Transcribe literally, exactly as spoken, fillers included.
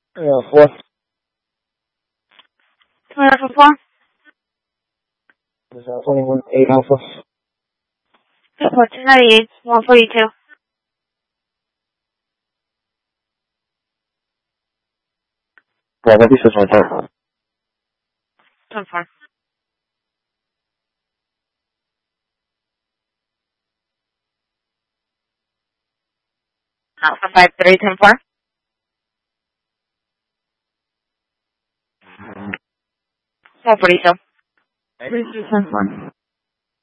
Uh, four. Twenty Alpha four. This is uh, twenty-one eight Alpha. Airport two ninety-eight, one forty-two. Yeah, that'd be six right there. ten four. Alpha five three, ten four. one forty-two. Maybe it's ten four.